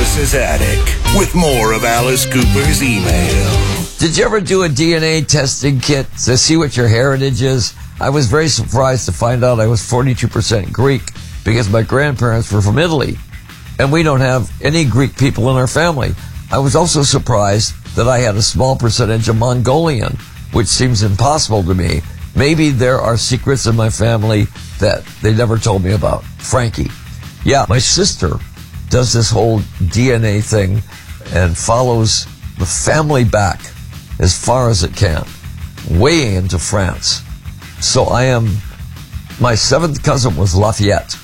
Alice's Attic with more of Alice Cooper's email. Did you ever do a DNA testing kit to see what your heritage is? I was very surprised to find out I was 42% Greek because my grandparents were from Italy, and we don't have any Greek people in our family. I was also surprised that I had a small percentage of Mongolian, which seems impossible to me. Maybe there are secrets in my family that they never told me about. Frankie. Yeah, my sister does this whole DNA thing and follows the family back as far as it can, way into France. So my seventh cousin was Lafayette.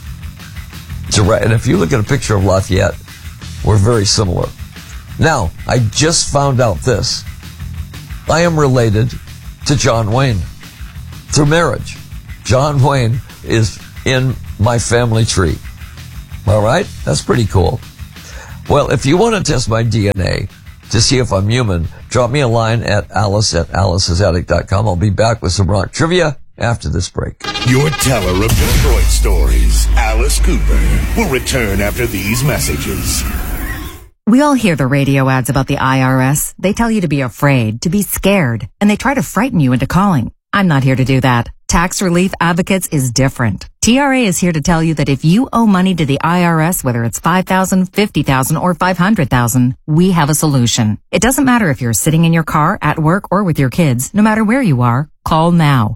And if you look at a picture of Lafayette, we're very similar. Now, I just found out this. I am related to John Wayne through marriage. John Wayne is in my family tree. All right? That's pretty cool. Well, if you want to test my DNA to see if I'm human, drop me a line at alice@alicesattic.com. I'll be back with some rock trivia after this break. Your teller of Detroit stories, Alice Cooper, will return after these messages. We all hear the radio ads about the IRS. They tell you to be afraid, to be scared, and they try to frighten you into calling. I'm not here to do that. Tax Relief Advocates is different. TRA is here to tell you that if you owe money to the IRS, whether it's $5,000, $50,000, or $500,000, we have a solution. It doesn't matter if you're sitting in your car, at work, or with your kids. No matter where you are, call now.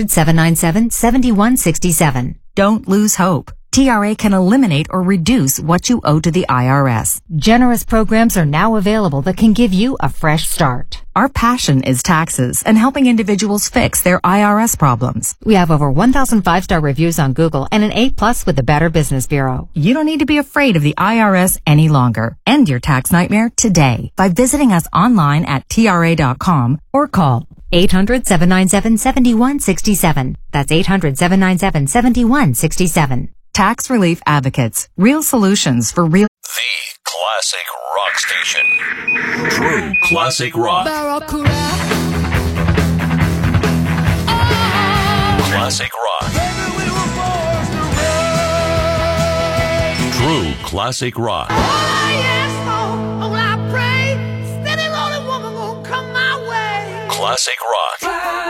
800-797-7167. Don't lose hope. TRA can eliminate or reduce what you owe to the IRS. Generous programs are now available that can give you a fresh start. Our passion is taxes and helping individuals fix their IRS problems. We have over 1,000 5-star reviews on Google and an A+ with the Better Business Bureau. You don't need to be afraid of the IRS any longer. End your tax nightmare today by visiting us online at TRA.com or call 800-797-7167. That's 800-797-7167. Tax Relief Advocates. Real solutions for real... The classic rock station. True classic rock. Classic rock. True classic rock. Classic rock.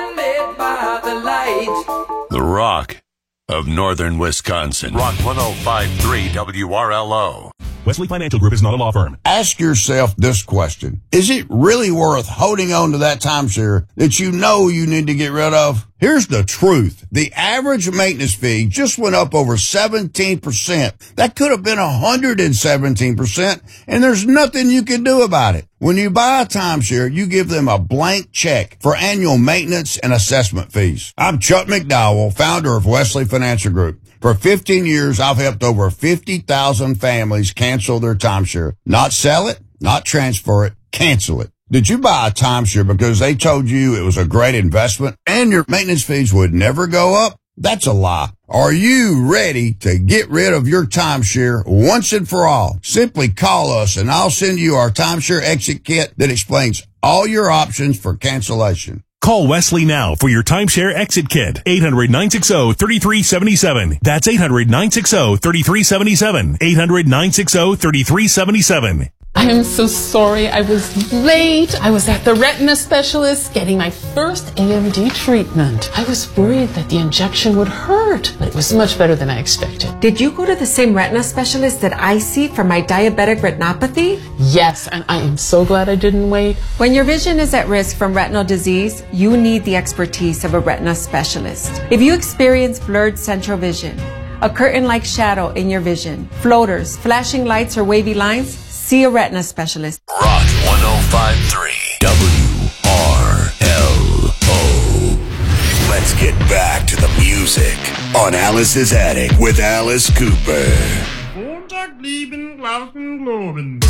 The rock of northern Wisconsin. Rock 105.3 WRLO. Wesley Financial Group is not a law firm. Ask yourself this question. Is it really worth holding on to that timeshare that you know you need to get rid of? Here's the truth. The average maintenance fee just went up over 17%. That could have been 117%, and there's nothing you can do about it. When you buy a timeshare, you give them a blank check for annual maintenance and assessment fees. I'm Chuck McDowell, founder of Wesley Financial Group. For 15 years, I've helped over 50,000 families cancel their timeshare. Not sell it, not transfer it, cancel it. Did you buy a timeshare because they told you it was a great investment and your maintenance fees would never go up? That's a lie. Are you ready to get rid of your timeshare once and for all? Simply call us and I'll send you our timeshare exit kit that explains all your options for cancellation. Call Wesley now for your timeshare exit kit. 800-960-3377. That's 800-960-3377. 800-960-3377. I am so sorry I was late. I was at the retina specialist getting my first AMD treatment. I was worried that the injection would hurt, but it was much better than I expected. Did you go to the same retina specialist that I see for my diabetic retinopathy? Yes, and I am so glad I didn't wait. When your vision is at risk from retinal disease, you need the expertise of a retina specialist. If you experience blurred central vision, a curtain-like shadow in your vision, floaters, flashing lights, or wavy lines, see a retina specialist. Rock 105.3 WRLO. Let's get back to the music on Alice's Attic with Alice Cooper.